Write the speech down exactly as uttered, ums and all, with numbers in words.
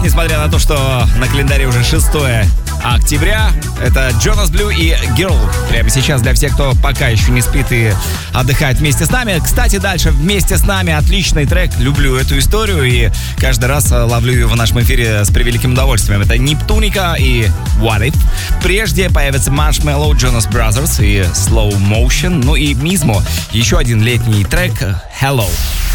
несмотря на то, что на календаре уже шестое октября. Это Jonas Blue и Girl. Прямо сейчас для всех, кто пока еще не спит и отдыхает вместе с нами. Кстати, дальше вместе с нами отличный трек. Люблю эту историю и каждый раз ловлю ее в нашем эфире с превеликим удовольствием. Это Нептуника и What If. Прежде появится Marshmallow, Jonas Brothers и Slow Motion. Ну и Мизмо. Еще один летний трек Hello.